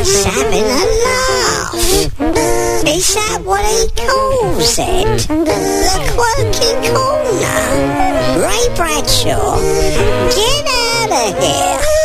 He's having a laugh. Is that what he calls it? The Quirky Corner. Ray Bradshaw, get out of here.